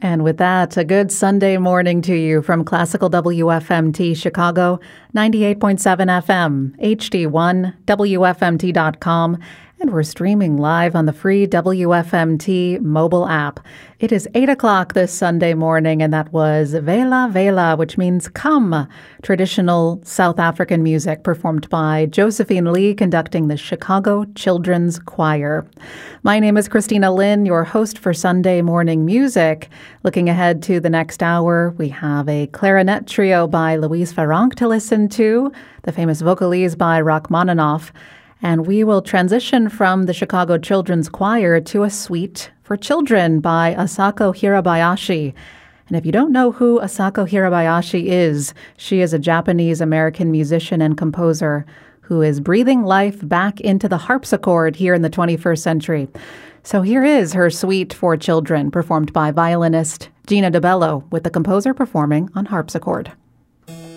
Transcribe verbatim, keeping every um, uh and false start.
And with that, a good Sunday morning to you from Classical W F M T Chicago, ninety-eight point seven F M, H D one, W F M T dot com, and we're streaming live on the free W F M T mobile app. It is eight o'clock this Sunday morning, and that was Vela Vela, which means come, traditional South African music performed by Josephine Lee, conducting the Chicago Children's Choir. My name is Christina Lynn, your host for Sunday Morning Music. Looking ahead to the next hour, we have a clarinet trio by Louise Farrenc to listen to, the famous Vocalese by Rachmaninoff, and we will transition from the Chicago Children's Choir to a suite for children by Asako Hirabayashi. And if you don't know who Asako Hirabayashi is, she is a Japanese-American musician and composer who is breathing life back into the harpsichord here in the twenty-first century. So here is her suite for children, performed by violinist Gina DeBello, with the composer performing on harpsichord.